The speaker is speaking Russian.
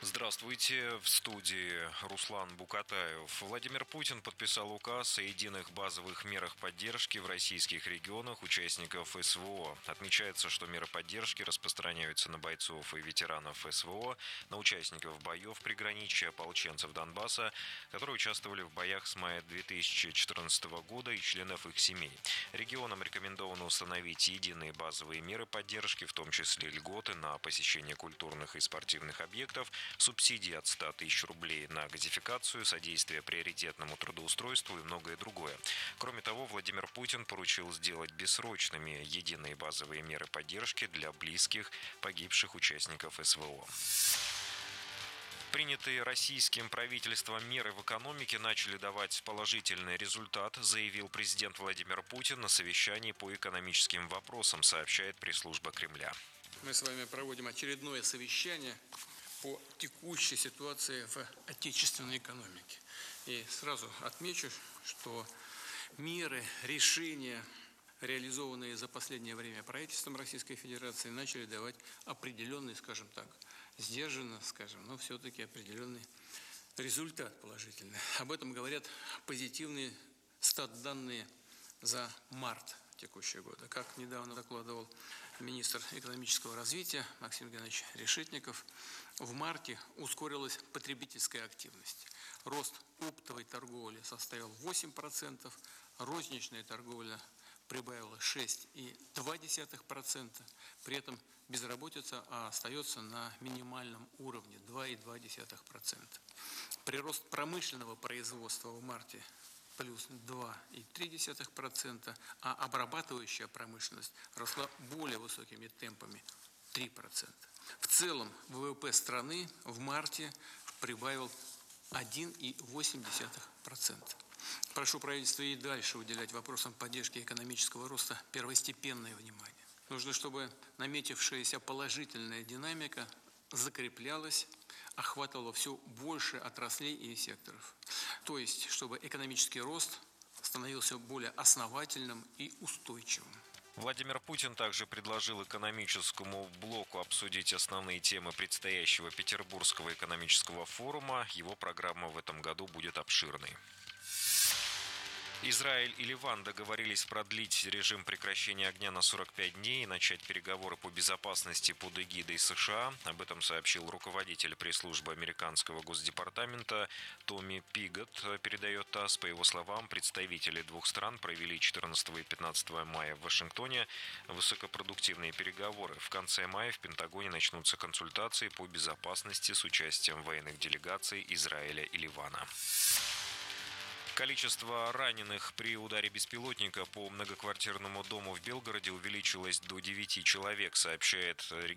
Здравствуйте, в студии Руслан Букатаев. Владимир Путин подписал указ о единых базовых мерах поддержки в российских регионах участников СВО. Отмечается, что меры поддержки распространяются на бойцов и ветеранов СВО, на участников боев приграничья, ополченцев Донбасса, которые участвовали в боях с мая 2014 года и членов их семей. Регионам рекомендовано установить единые базовые меры поддержки, в том числе льготы на посещение культурных и спортивных объектов, субсидии от 100 тысяч рублей на газификацию, содействие приоритетному трудоустройству и многое другое. Кроме того, Владимир Путин поручил сделать бессрочными единые базовые меры поддержки для близких погибших участников СВО. Принятые российским правительством меры в экономике начали давать положительный результат, заявил президент Владимир Путин на совещании по экономическим вопросам, сообщает пресс-служба Кремля. Мы с вами проводим очередное совещание по текущей ситуации в отечественной экономике. И сразу отмечу, что меры, решения, реализованные за последнее время правительством Российской Федерации, начали давать определенный, скажем так, сдержанно, но все-таки определенный результат положительный. Об этом говорят позитивные стат-данные за март текущего года. Как недавно докладывал министр экономического развития Максим Геннадьевич Решетников, в марте ускорилась потребительская активность. Рост оптовой торговли составил 8%, розничная торговля прибавила 6,2%, при этом безработица остается на минимальном уровне 2,2%. Прирост промышленного производства в марте плюс 2,3%, а обрабатывающая промышленность росла более высокими темпами 3%. В целом ВВП страны в марте прибавил 1,8%. Прошу правительство и дальше уделять вопросам поддержки экономического роста первостепенное внимание. Нужно, чтобы наметившаяся положительная динамика закреплялась, охватывала все больше отраслей и секторов. То есть, чтобы экономический рост становился более основательным и устойчивым. Владимир Путин также предложил экономическому блоку обсудить основные темы предстоящего Петербургского экономического форума. Его программа в этом году будет обширной. Израиль и Ливан договорились продлить режим прекращения огня на 45 дней и начать переговоры по безопасности под эгидой США. Об этом сообщил руководитель пресс-службы американского госдепартамента Томми Пигот, передает ТАСС. По его словам, представители двух стран провели 14 и 15 мая в Вашингтоне высокопродуктивные переговоры. В конце мая в Пентагоне начнутся консультации по безопасности с участием военных делегаций Израиля и Ливана. Количество раненых при ударе беспилотника по многоквартирному дому в Белгороде увеличилось до 9 человек, сообщает